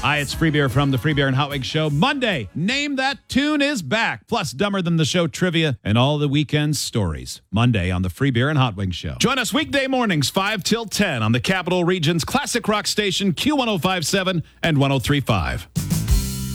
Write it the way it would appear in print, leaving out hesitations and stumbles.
Hi, it's Free Beer from the Free Beer and Hot Wings Show. Monday, Name That Tune is back. Plus, Dumber Than the Show trivia and all the weekend stories. Monday on the Free Beer and Hot Wings Show. Join us weekday mornings 5 till 10 on the Capital Region's classic rock station Q1057 and 1035.